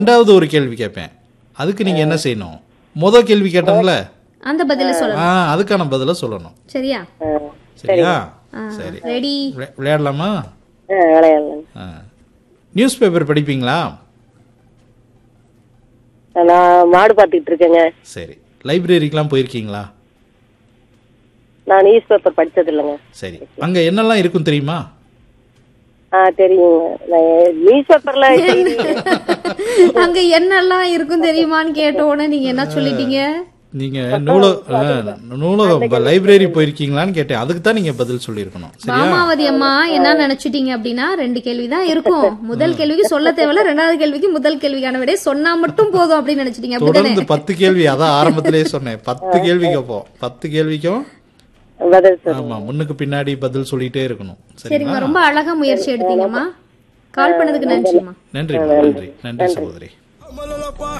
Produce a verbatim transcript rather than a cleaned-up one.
ரெண்டாவது ஒரு கேள்வி கேட்பேன். அதுக்கு நீங்க என்ன செய்யணும்? முத கேள்வி கேட்டோம்ல, அந்த பதில ஆ, சொல்லணும். அதுக்கான பதில சொல்லணும். சரியா? சரியா? சரி. ரெடி? விளை- விளையாடலாமா? விளையாடலாம். நியூஸ் பேப்பர் படிப்பீங்களா? நான் மாடு பார்த்துக்கிட்டு இருக்கேங்க. சரி. லைப்ரரிக்கெல்லாம் போயிருக்கீங்களா? நான் நியூஸ் பேப்பர் படிச்சது இல்லைங்க. சரி. அங்க என்னெல்லாம் இருக்கும் தெரியுமா? ஆ தெரியுங்க. நான் நியூஸ் பேப்பர்ல அங்க என்னெல்லாம் இருக்கும் தெரியுமான்னு கேட்ட உடனே நீங்க என்ன சொல்லிட்டீங்க? நீங்க நூல நூலகம் லைப்ரரி போயிருக்கீங்களான்னு கேட்டேன். அதுக்கு தான் நீங்க பதில் சொல்லியிருக்கணும். சரியா? பாமாவதி அம்மா என்ன நினைச்சிட்டீங்க அப்படின்னா ரெண்டு கேள்விதான் இருக்கும். முதல் கேள்விக்கு சொல்ல தேவையில்ல, ரெண்டாவது கேள்விக்கு முதல் கேள்விக்கான விட சொன்னா மட்டும் போதும் அப்படின்னு நினைச்சிட்டீங்க. அப்படிதானே? தொடர்ந்து பத்து கேள்வி, அதான் ஆரம்பத்திலேயே சொன்னேன். பத்து கேள்வி கேட்போம். பத்து கேள்விக்கும் பதில் சொல்லுங்க. ஆமா முன்னுக்கு பின்னாடி பதில் சொல்லிட்டே இருக்கணும். சரிங்கம்மா, சரிங்களா? ரொம்ப அழகா முயற்சி எடுத்தீங்கம்மா. கால் பண்ணதுக்கு நன்றிம்மா. நன்றி நன்றி நன்றி சகோதரி.